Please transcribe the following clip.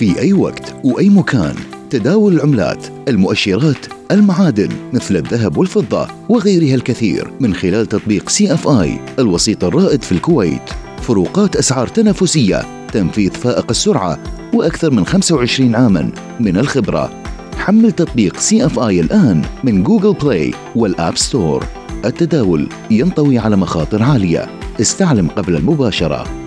في أي وقت وأي مكان. تداول العملات، المؤشرات، المعادن مثل الذهب والفضة وغيرها الكثير من خلال تطبيق CFI الوسيط الرائد في الكويت. فروقات أسعار تنافسية، تنفيذ فائق السرعة، وأكثر من 25 عاماً من الخبرة. حمل تطبيق CFI الآن من جوجل بلاي والآب ستور. التداول ينطوي على مخاطر عالية. استعلم قبل المباشرة.